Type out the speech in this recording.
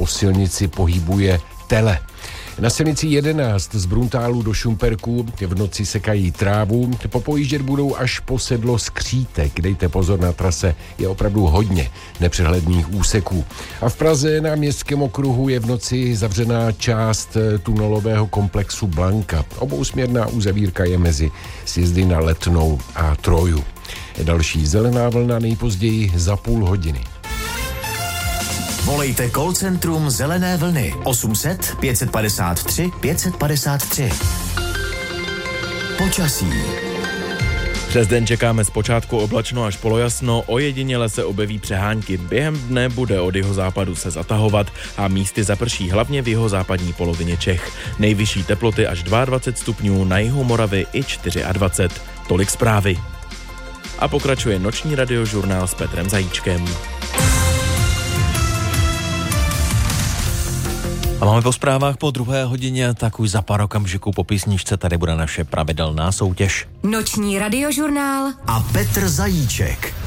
po silnici pohybuje tele. Na silnici 11 z Bruntálu do Šumperku v noci sekají trávu, popojíždět budou až po sedlo Skřítek. Dejte pozor, na trase je opravdu hodně nepřehledných úseků. A v Praze na Městském okruhu je v noci zavřená část tunelového komplexu Blanka. Obousměrná uzavírka je mezi sjezdy na Letnou a Troju. Další zelená vlna nejpozději za půl hodiny. Volejte call centrum Zelené vlny 800 553 553. Počasí. Přes den čekáme zpočátku oblačno až polojasno, ojediněle se objeví přehánky. Během dne bude od jihozápadu se zatahovat a místy zaprší hlavně v jihozápadní polovině Čech. Nejvyšší teploty až 22 stupňů, na jihu Moravy i 24. Tolik zprávy. A pokračuje noční radiožurnál s Petrem Zajíčkem. A máme po zprávách po 2. hodině, tak už za pár okamžiků po písničce tady bude naše pravidelná soutěž. Noční radiožurnál a Petr Zajíček.